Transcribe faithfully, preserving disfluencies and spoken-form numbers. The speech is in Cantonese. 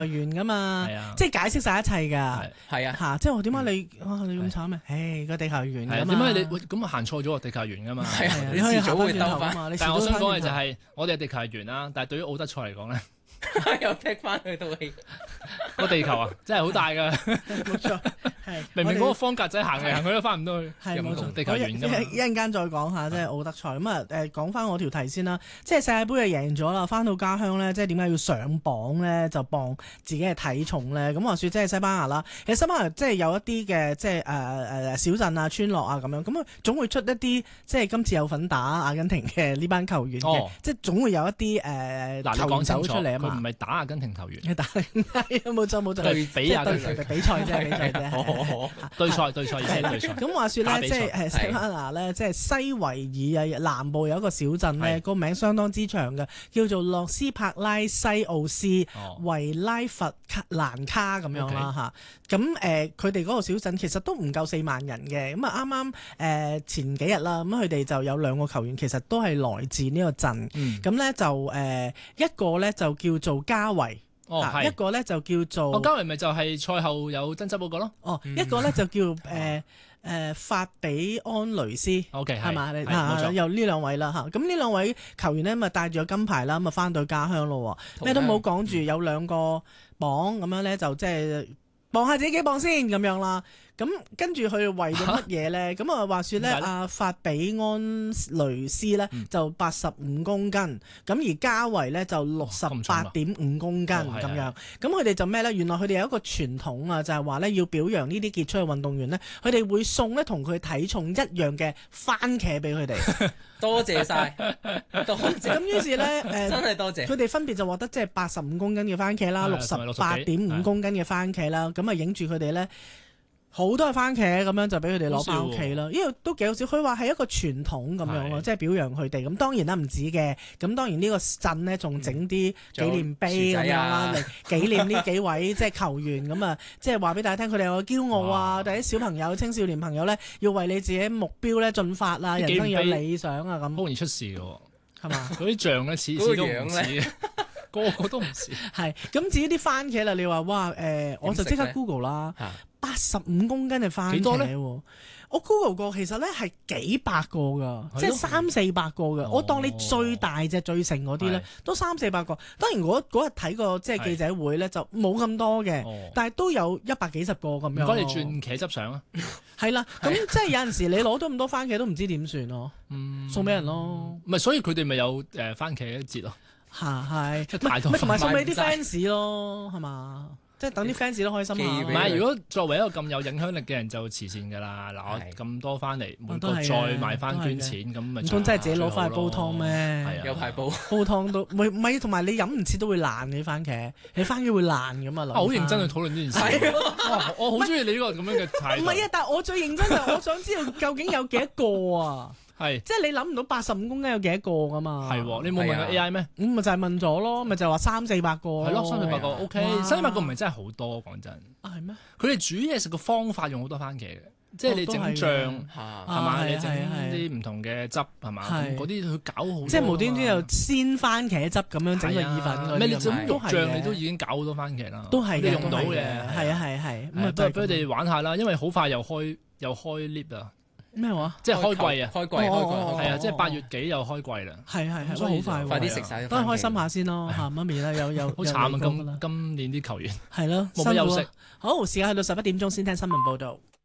員噶嘛， 啊、 即係解釋晒一切㗎。 係啊， 嚇，即係我點解你哇你咁慘咩？唉，個地球圓㗎嘛。 點解你喂咁行錯咗個地球圓㗎嘛？ 係啊， 你可以遲早會兜兜翻。 但係我想講嘅就係我哋係地球係圓啦，但係對於奧德賽嚟講咧。 又踢翻去套戲， 個地球啊，真係好大噶， 冇錯，係明明嗰個方格仔行嚟行去都翻唔到去， 係冇錯。 地球圓啫嘛。 一陣間再講下即係奧德賽咁啊誒，講翻我條題先啦，即係世界盃就贏咗啦，翻到家鄉咧，即係點解要上榜咧？就磅自己嘅體重咧。咁話説即係西班牙啦，其實西班牙即係有一啲嘅即係誒誒小鎮啊、村落啊咁樣，咁啊總會出一啲即係今次有份打阿根廷嘅呢班球員嘅，即係總會有一啲誒球員走出嚟啊嘛。 唔係打阿根廷球員， 係打冇錯冇錯， 對比阿根廷比賽啫，比賽啫， 對賽對賽係對賽。 咁話説咧，即係誒西班牙咧，即係西維爾啊南部有一個小鎮咧，個名相當之長嘅，叫做洛斯帕拉西奧斯維拉佛蘭卡咁樣啦嚇。咁誒佢哋嗰個小鎮其實都唔夠四萬人嘅，咁啊啱啱誒前幾日啦，咁佢哋就有兩個球員其實都係來自呢個鎮，咁咧就誒一個咧就叫做加維。 哦， 一個咧就叫做， 哦，加維咪就係賽後有爭執嗰個咯。 哦，一個咧就叫誒誒法比安雷斯。 OK， 係嘛？ 你嚇有呢兩位啦嚇。咁呢兩位球員咧，咪帶住個金牌啦，咁啊翻到家鄉咯。咩都冇講住，有兩個榜咁樣咧，就即係磅下自己幾磅先咁樣啦。咁跟住佢為咗乜嘢咧？咁啊話説咧，阿法比安雷斯咧就八十五公斤，咁而加維咧就六十八點五公斤咁樣。咁佢哋就咩咧？原來佢哋有一個傳統啊，就係話咧要表揚呢啲傑出嘅運動員咧，佢哋會送咧同佢體重一樣嘅番茄俾佢哋。 多謝晒，多謝。 咁於是咧，誒真係多謝。 佢哋分別就獲得即係八十五公斤嘅番茄啦，六十八點五公斤嘅番茄啦，咁啊影住佢哋咧。好多嘅番茄咁樣就俾佢哋攞翻屋企啦，因為都幾好笑。佢話係一個傳統咁樣咯，即係表揚佢哋。咁當然啦，唔止嘅。咁當然呢個鎮咧仲整啲紀念碑咁樣啦，嚟紀念呢幾位即係球員咁啊，即係話俾大家聽，佢哋有個驕傲啊！第啲小朋友、青少年朋友咧，要為你自己目標咧進發啊，人生有理想啊咁。 好容易出事嘅喎， 係嘛？ 嗰啲像咧似似都唔似，個個都唔似。 係咁至於啲番茄啦，你話哇誒，我就即刻 Google 啦。八十五公斤嘅番茄喎，我 Google 過其實咧係幾百個㗎，即係三四百個㗎。我當你最大隻最盛嗰啲咧，都三四百個。當然嗰嗰日睇個即係記者會咧就冇咁多嘅，但係都有一百幾十個咁樣。 唔該，你轉茄汁相啊！ 係啦，咁即係有陣時你攞到咁多番茄都唔知點算咯，送俾人咯。 唔係，所以佢哋咪有誒番茄節咯。 嚇係，咪同埋送俾啲 fans 咯，係嘛？即係等啲 fans 都開心下。 唔係，如果作為一個咁有影響力嘅人就慈善㗎啦。嗱，我咁多翻嚟，每個再賣翻捐錢，咁咪唔通真係自己攞翻去煲湯咩？ 係啊， 有排煲煲湯都唔係唔係，同埋你飲唔切都會爛嘅番茄，你番茄會爛㗎嘛？ 好認真去討論呢件事。我好中意你呢個咁樣嘅態度。 唔係啊，但係我最認真就係我想知道究竟有幾多個啊？ 係， 即係你諗唔到八十五公斤有幾多個噶嘛？ 係，你冇問過 A I 咩？ 咁咪就係問咗咯，咪就係話三四百個。 係咯，三四百個 OK，三四百個唔係真係好多，講真。 啊係咩？ 佢哋煮嘢食嘅方法用好多番茄嘅，即係你整醬係嘛，你整啲唔同嘅汁係嘛，嗰啲去搞好。即係無端端又鮮番茄汁咁樣整個意粉。 咩？你整肉醬你都已經搞好多番茄啦， 都係你用到嘅。 係啊係係， 咁啊都係俾佢哋玩下啦，因為好快又開又開 lift 啊！ 咩話？ 即係開季啊！ 開季開季係啊！即係八月幾又開季啦。 係係係，所以好快， 快啲食晒， 都係開心下先咯嚇。媽咪啦，又又好慘啊！今今年啲球員係咯， 冇乜休息。 好，時間去到十一點鐘先聽新聞報導。